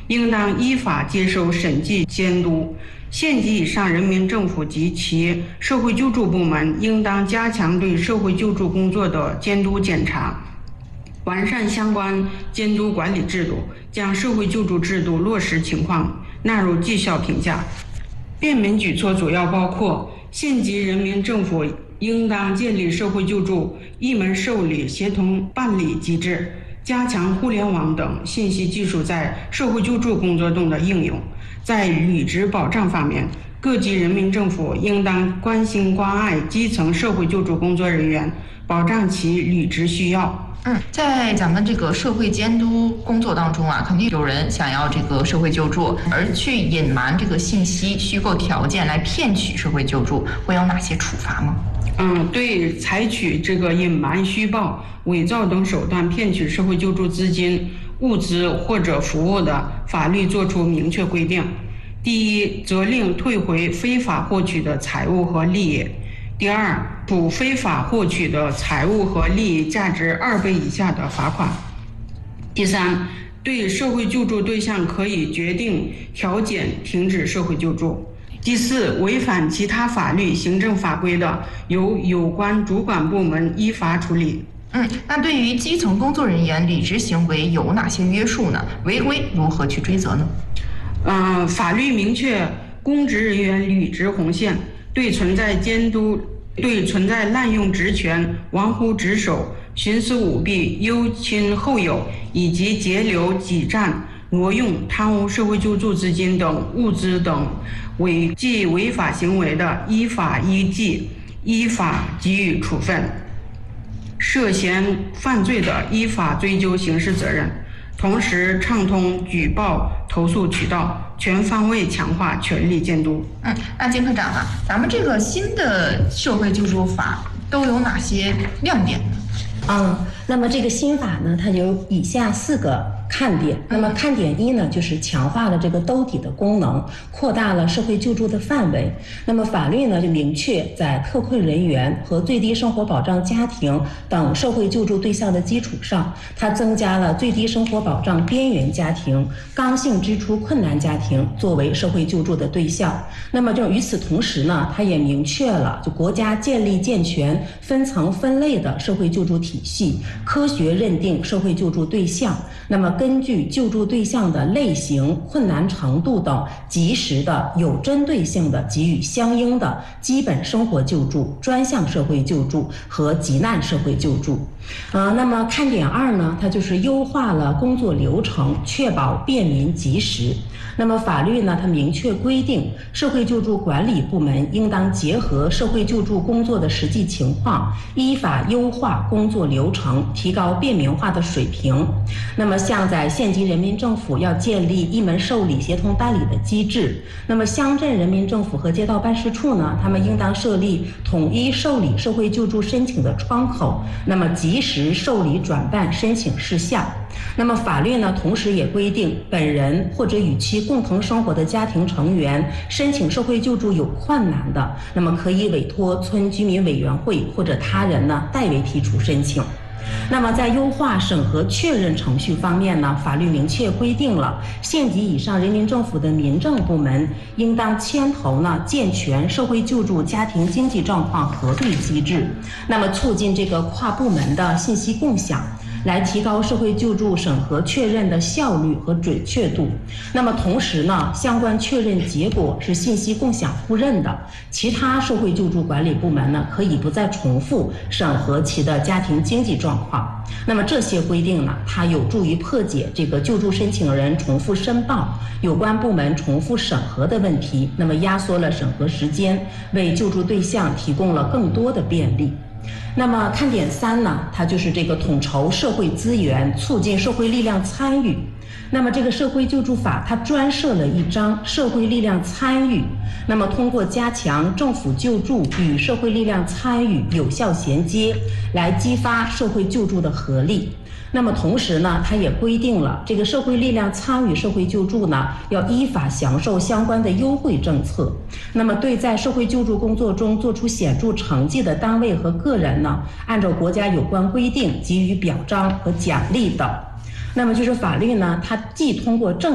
应当依法接受审计监督。县级以上人民政府及其社会救助部门应当加强对社会救助工作的监督检查，完善相关监督管理制度，将社会救助制度落实情况纳入绩效评价。便民举措主要包括：县级人民政府应当建立社会救助一门受理协同办理机制，加强互联网等信息技术在社会救助工作中的应用。在履职保障方面，各级人民政府应当关心关爱基层社会救助工作人员，保障其履职需要。 在咱们这个社会监督工作当中啊，肯定有人想要这个社会救助，而去隐瞒这个信息、虚构条件来骗取社会救助，会有哪些处罚吗？ 对采取这个隐瞒、虚报、伪造等手段骗取社会救助资金、物资或者服务的，法律作出明确规定。第一，责令退回非法获取的财物和利益；第二，处非法获取的财物和利益价值2倍以下的罚款；第三，对社会救助对象可以决定调减、停止社会救助；第四，违反其他法律、行政法规的，由有关主管部门依法处理。 那对于基层工作人员履职行为有哪些约束呢？违规如何去追责呢？ 法律明确公职人员履职红线，对存在滥用职权、玩忽职守、徇私舞弊、优亲厚友以及截留、挤占、挪用、贪污社会救助资金等物资等违法行为的，依法给予处分；涉嫌犯罪的，依法追究刑事责任。同时畅通举报投诉渠道，全方位强化权力监督。 那金科长啊，咱们这个新的社会救助法都有哪些亮点呢？ 那么这个新法呢，它有以下4个看点。那么看点1呢，就是强化了这个兜底的功能，扩大了社会救助的范围。那么法律呢，就明确在特困人员和最低生活保障家庭等社会救助对象的基础上，它增加了最低生活保障边缘家庭、刚性支出困难家庭作为社会救助的对象。那么就与此同时呢，它也明确了就国家建立健全分层分类的社会救助体系，科学认定社会救助对象，那么根据救助对象的类型、困难程度等，及时的、有针对性的给予相应的基本生活救助、专项社会救助和急难社会救助。那么看点2呢，它就是优化了工作流程，确保便民及时。那么法律呢，它明确规定，社会救助管理部门应当结合社会救助工作的实际情况，依法优化工作流程，提高便民化的水平。那么像在县级人民政府要建立一门受理协同办理的机制，那么乡镇人民政府和街道办事处呢，他们应当设立统一受理社会救助申请的窗口，那么及时受理转办申请事项。那么法律呢，同时也规定，本人或者与其共同生活的家庭成员申请社会救助有困难的，那么可以委托村居民委员会或者他人呢代为提出申请。那么在优化审核确认程序方面呢，法律明确规定了县级以上人民政府的民政部门应当牵头呢健全社会救助家庭经济状况核对机制，那么促进这个跨部门的信息共享，来提高社会救助审核确认的效率和准确度。那么同时呢，相关确认结果是信息共享互认的，其他社会救助管理部门呢，可以不再重复审核其的家庭经济状况。那么这些规定呢，它有助于破解这个救助申请人重复申报、有关部门重复审核的问题，那么压缩了审核时间，为救助对象提供了更多的便利。那么看点3呢，它就是这个统筹社会资源，促进社会力量参与。那么这个社会救助法它专设了一章社会力量参与，那么通过加强政府救助与社会力量参与有效衔接，来激发社会救助的合力。那么同时呢，它也规定了这个社会力量参与社会救助呢，要依法享受相关的优惠政策。那么对在社会救助工作中做出显著成绩的单位和个人呢，按照国家有关规定给予表彰和奖励等。那么就是法律呢，它既通过政